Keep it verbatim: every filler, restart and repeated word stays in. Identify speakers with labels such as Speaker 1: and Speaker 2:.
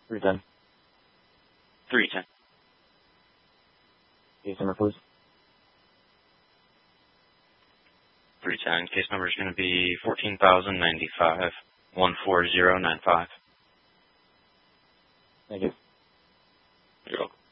Speaker 1: three ten.
Speaker 2: three ten.
Speaker 1: Case number, please.
Speaker 2: three ten. Case number is going to be fourteen thousand ninety-five, one four zero nine five.
Speaker 1: Thank you.
Speaker 2: You're welcome.